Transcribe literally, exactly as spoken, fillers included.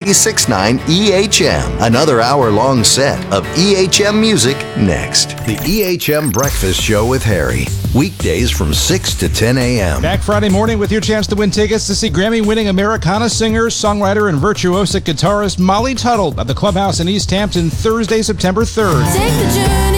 ninety-six point nine E H M. Another hour-long set of E H M music next. The E H M Breakfast Show with Harry. Weekdays from six to ten a.m. Back Friday morning with your chance to win tickets to see Grammy-winning Americana singer, songwriter, and virtuosic guitarist Molly Tuttle at the Clubhouse in East Hampton Thursday, September third. Take the journey.